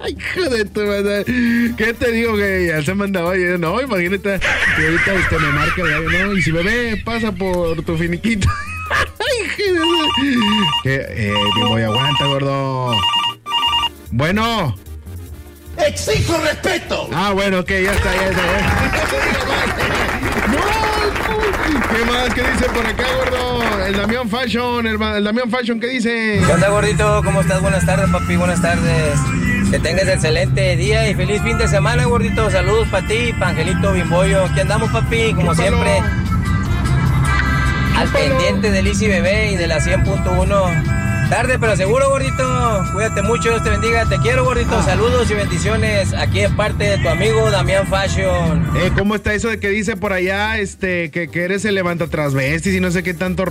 Hijo de tu madre. ¿Qué te digo que ya se mandaba? No, imagínate que ahorita usted me marca el gallo, ¿no? Y si bebé pasa por tu finiquito. Que voy, aguanta, gordo. Bueno. ¡Exijo respeto! Ah, bueno, ok, ya está. ¡No! ¿Qué más? ¿Qué dice por acá, gordo? El Damián Fashion, el Damián Fashion, ¿qué dice? ¿Qué onda, gordito? ¿Cómo estás? Buenas tardes, papi, buenas tardes. Que tengas excelente día y feliz fin de semana, gordito. Saludos para ti, pa' Angelito Bimbollo. Aquí andamos, papi, como siempre. Al pendiente del Easy Bebé y de la 100.1. Tarde, pero seguro, gordito. Cuídate mucho, Dios te bendiga. Te quiero, gordito. Saludos y bendiciones. Aquí es parte de tu amigo Damián Fashion. ¿Cómo está eso de que dice por allá que eres el levantatrasvestis y no sé qué tanto